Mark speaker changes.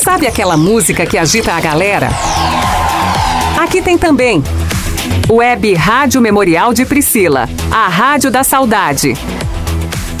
Speaker 1: Sabe aquela música que agita a galera? Aqui tem também Web Rádio Memorial de Priscila, a Rádio da Saudade.